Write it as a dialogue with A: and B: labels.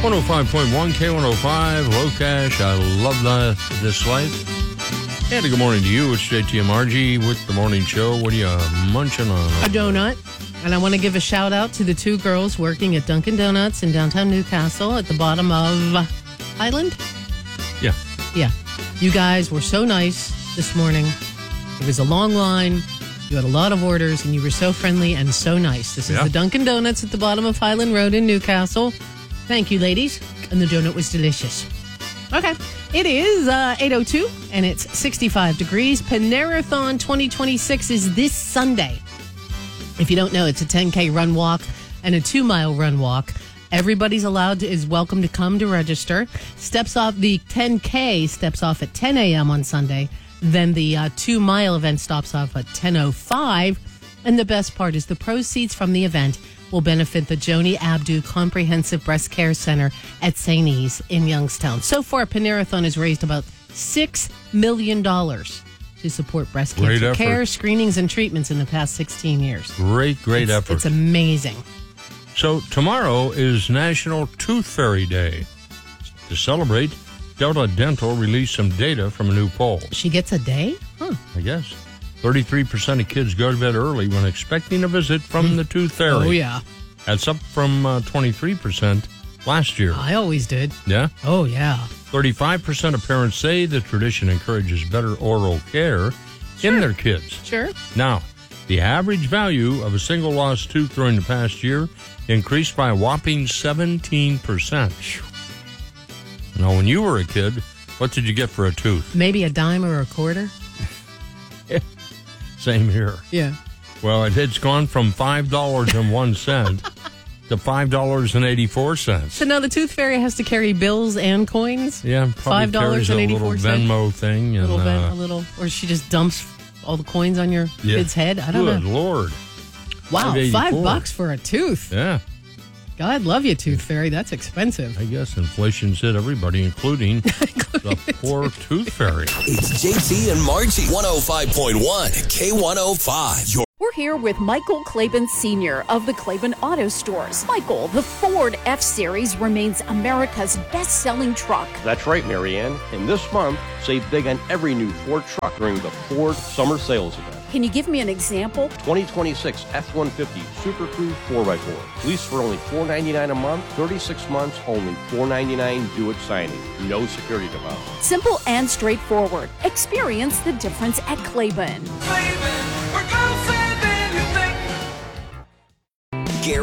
A: 105.1 K105, Low Cash. I love this life. And a good morning to you. It's JT and Margie with the morning show. What are you munching on?
B: A donut. And I want to give a shout out to the two girls working at Dunkin' Donuts in downtown Newcastle at the bottom of Highland.
A: Yeah.
B: Yeah. You guys were so nice this morning. It was a long line. You had a lot of orders, and you were so friendly and so nice. This is the Dunkin' Donuts at the bottom of Highland Road in Newcastle. Thank you, ladies. And the donut was delicious. Okay. It is 8:02, and it's 65 degrees. Panerathon 2026 is this Sunday. If you don't know, it's a 10K run walk and a 2-mile run walk. Everybody's is welcome to come to register. The 10K steps off at 10 a.m. on Sunday. Then the 2-mile event stops off at 10:05. And the best part is the proceeds from the event will benefit the Joni Abdu Comprehensive Breast Care Center at St. E's in Youngstown. So far, Panerathon has raised about $6 million to support breast cancer care, screenings, and treatments in the past 16 years.
A: Great effort.
B: It's amazing.
A: So tomorrow is National Tooth Fairy Day. To celebrate, Delta Dental released some data from a new poll.
B: She gets a day? Huh.
A: I guess. 33% of kids go to bed early when expecting a visit from the Tooth Fairy.
B: Oh, yeah.
A: That's up from 23% last year.
B: I always did.
A: Yeah?
B: Oh, yeah.
A: 35% of parents say the tradition encourages better oral care in their kids.
B: Sure.
A: Now, the average value of a single lost tooth during the past year increased by a whopping 17%. Now, when you were a kid, what did you get for a tooth?
B: Maybe a dime or a quarter.
A: Same here.
B: Yeah.
A: Well, it's gone from $5.01 to $5.84.
B: So now the Tooth Fairy has to carry bills and coins?
A: Yeah, probably carries a little Venmo thing. And,
B: or she just dumps all the coins on your kid's head? I don't know.
A: Good Lord.
B: Wow, $5 for a tooth.
A: Yeah.
B: God love you, Tooth Fairy. That's expensive.
A: I guess inflation's hit everybody, including the poor Tooth Fairy.
C: It's JT and Margie, 105.1 K105.
D: We're here with Michael Claiborne Sr. of the Claiborne Auto Stores. Michael, the Ford F-Series remains America's best-selling truck.
E: That's right, Marianne. And this month, save big on every new Ford truck during the Ford Summer Sales Event.
D: Can you give me an example?
E: 2026 F-150 Super Crew 4x4. Lease for only $499 a month, 36 months, only $499 due at signing. No security deposit.
D: Simple and straightforward. Experience the difference at Claiborne.